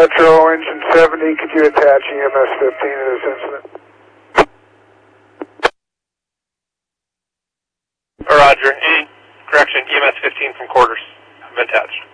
Metro engine 70, could you attach EMS 15 to this incident? Roger. Correction, EMS 15 from quarters. I've attached.